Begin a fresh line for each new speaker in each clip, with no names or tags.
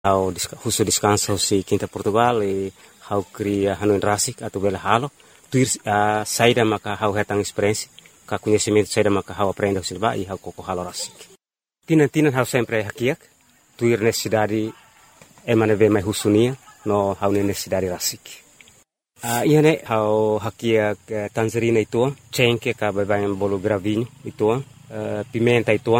Husu descanso si Quinta Portugal e hau cria hanu rasik atau bela halo tuir saída maka hau hetang experiência ka conhecimento saída maka hau aprenda o silba e hau koko halo rasik tinan hau sempre hakiak tuir necessidade emane ve mai husunia no hau necessidade rasik iane hau hakiak tangerina itu cenke ka babayan bolo gravinho itu pimenta itu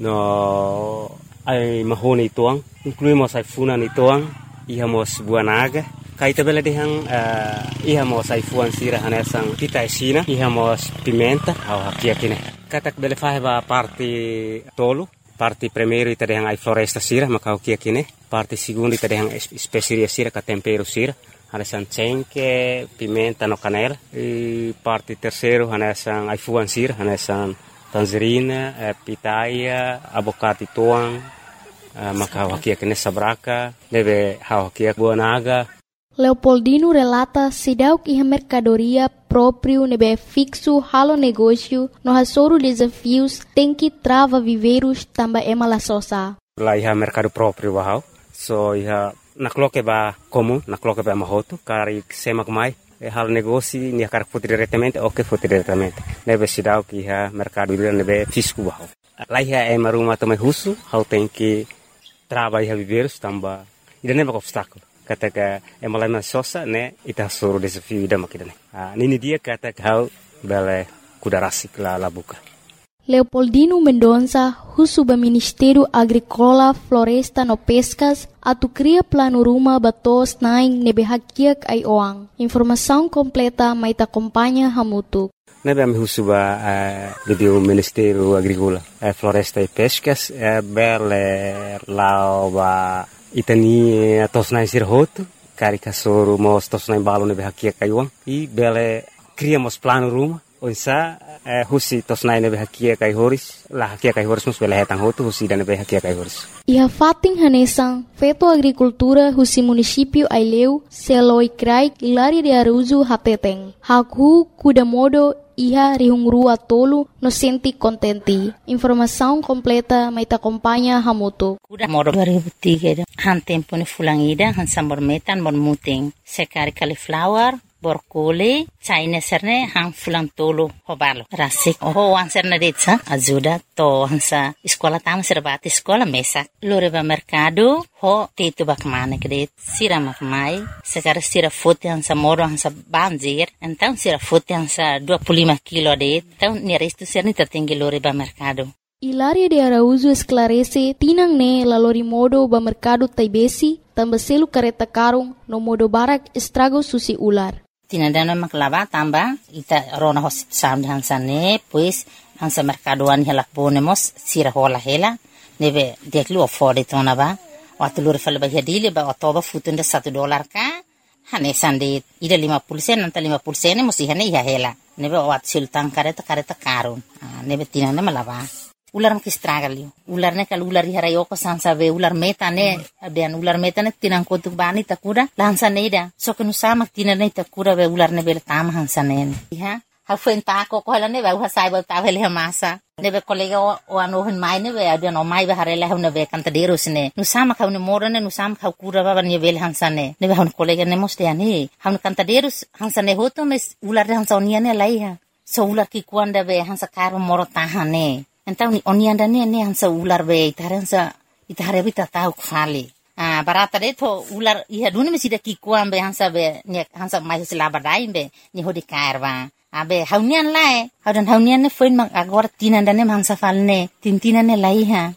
no ai mahoni itu incluímos ai funan itu ihamos buanaga kaita bela dehang ihamos ai fuan sira hanesang pita esina ihamos pimenta au hakiakine katak bela faiba parte tolo parte primeiro ita dehang ai floresta sira maka hakiakine parte segundo ita dehang especiaria sira ka tempero sira hanesang cenke pimenta no canela e parte terceiro hanesang ai fuan sira hanesang tangerina pitaia abocate toang maka hakiak nessa braca deve hakiak buanaga.
Leopoldino relata sidau que a mercadoria próprio nebe fixo halo negócio no hasoro desafios tem que trava viveiros também é malasosa.
Lá iha mercado próprio bahau so iha nakloke ba comum nakloke ba mahoto kari semak mai halo negócio ni akar foto diretamente ou que foto diretamente nebe sidau que iha mercado nebe fisco bahau. Lá iha é maruma também russo hau tem que trabalhar viveiros também e não é um obstáculo kataga é uma lema sosa né ita soro desafio ida makidane nini dia kataga hau bele kudarasik la buka.
Leopoldino Mendonça husuba Ministério Agrícola Floresta no Pescas atu cria plano ruma batos naing nebe hakiak ai oang. Informação completa mai ta acompanha hamutu.
Nebe am husuba do Ministério Agrícola Floresta e Pescas bele lauba itani tosnai sirhoto karika soro mos tosnai balo nebe hakiak ai oang e bele criamos plano ruma onsa husi tosnai nebe hakiak ai horis la hakiak ai horis mus bele hetang hoto husi dan nebe hakiak ai horis.
Iha fating hanesang feto agricultura husi município Aileu seloi krai Hilária de Araújo hateteng haku kuda modo iha rihungrua tolo no senti contenti. Informação completa mai ta acompanha hamoto.
Kuda modo 2003 han tempo ne fulangida han sambor metan mon muting sekari cauliflower borcoli china serne han fulang tolo hobalo rasik ho an serne detsa ajuda to hansa escola tam serbati escola mesa loreva mercado ho tetu bakmane kret sira makmai sekar sira fote hansa moro hansa banjir então sira fote hansa 25 kilo de então ni resto serne tatengi loreva mercado.
Hilária de Araújo esclarece tinang ne lalori modo ba mercado taibesi tambaselu kareta karung no modo barak estrago susi ular.
Tinadana maklava tamba ita rona hosit sam hansa ne pues hansa mercadoan helak bonemos sira hola hela neve deklu ofode tonaba watulur falba hedile ba otoba futunda $1 ka hane sande ida 50% nanta 50% musi hane ya hela neve wat sultan kareta karun neve tinana malava ular makistragalio ular ne kal ular harayoko sansa ve ular metane abian ular metane tinang kotuk bani takura lansa neida so kenu sama tinane takura ve ular ne bel tam hansa ne ha ha fenta ko hala ne va sai ba ta vele masa ne be kolega o ano hen mai ne ve abian o mai ba harela ne ve kanta deros ne nu sama ka ne morane nu sama ka kura ba ne vel hansa ne ve han kolega ne moste ani han kanta deros hansa ne hoto mes ular hansa oniane laiha so ular ki kuanda ve hansa karo moro tahane. Então onianda ne hansa ular be itare bita tau khali barata de to ular iha duni mesida ki kuambe hansa be ne hansa mai sila badai be ni hodi kairwa abe haunian lai haunian ne foin mang agora tinanda ne hansa falne tintina ne lai ha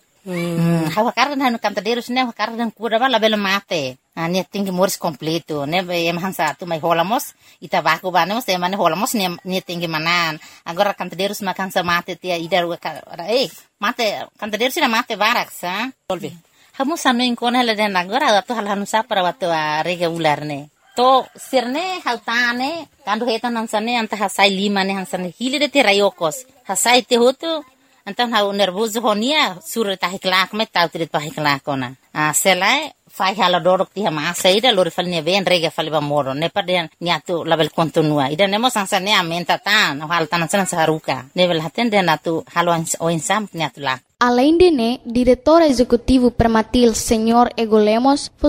hawa kardan hanu kanta derus ne kardan kura bala bela mate ne tingi mors completo ne be hansa tu mai holamos ita baku banemos e mane holamos ne tingi manan agora kanta derus ma hansa mate tia idar mate kanta derus na mate barak sa tolbe hamu sanu inkona le den agora tu hal hanu sa para watu rega ular ne to sirne hautane kandu hetan hansane anta hasai lima ne hansane hile de te rayokos hasai te hotu então hau nervoso honia sur ta hiklak me tau trit pa hiklak ona selai fai hala dorok ti ma saida lori falne ven rega faliba moro ne paden niatu label kontinua ida nemo sansa ne amenta tan hal tan san saruka ne vel haten de natu halo o insam niatu lak
Além de diretor executivo Permatil, Senhor Ego Lemos,